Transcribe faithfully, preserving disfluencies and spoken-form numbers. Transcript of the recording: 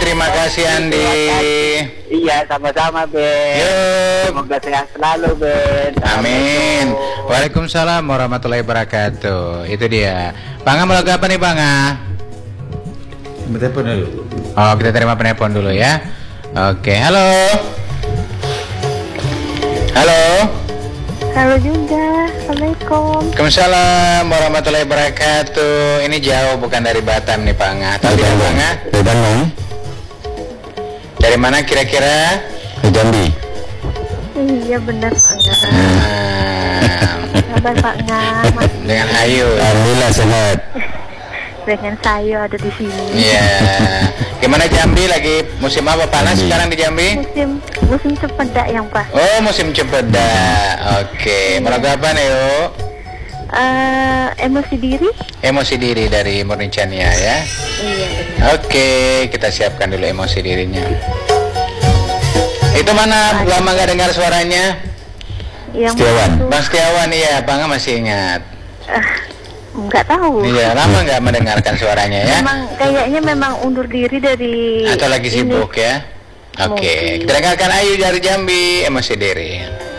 terima kasih Andi. Iya, sama-sama Ben. Yuk. Semoga sehat selalu Ben. Amin. Waalaikumsalam warahmatullahi wabarakatuh. Itu dia. Bang, mau lagu apa nih Bang? Telepon dulu. Oh, kita terima penelpon dulu ya. Oke, halo. Halo. Halo juga, Assalamualaikum. Waalaikumsalam warahmatullahi wabarakatuh. Ini jauh bukan dari Batam nih Pak Nga. Tahu tidak Pak Nga? Dari Bandung. Dari mana kira-kira? Dari Jambi. Iya benar Pak Nga. Nah, Kabar Pak Nga. dengan Ayu. Alhamdulillah sehat. Dengan saya ada di sini. Iya. Gimana Jambi lagi musim apa panas sekarang di Jambi? Musim musim cempedak yang Pak. Oh, musim cempedak. Oke, mau lagu apa nih yuk? Eh, emosi diri? Emosi diri dari Murni Chania ya. Iya benar. Oke, kita siapkan dulu emosi dirinya. Itu mana lama gak dengar suaranya? Yang Setiawan. itu, Bang Setiawan, iya, Bang masih ingat. eh, nggak tahu. Iya, lama nggak mendengarkan suaranya ya? Memang kayaknya memang undur diri dari Atau lagi ini. sibuk ya? Oke, Mungkin. kita dengarkan Ayu dari Jambi, emosi diri.